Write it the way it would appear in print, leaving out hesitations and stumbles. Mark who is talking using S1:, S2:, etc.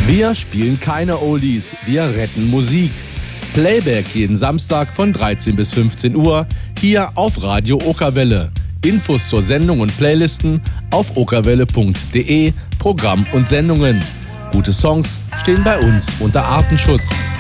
S1: Wir spielen keine Oldies, wir retten Musik. Playback jeden Samstag von 13 bis 15 Uhr hier auf Radio Okerwelle. Infos zur Sendung und Playlisten auf okerwelle.de, Programm und Sendungen. Gute Songs stehen bei uns unter Artenschutz.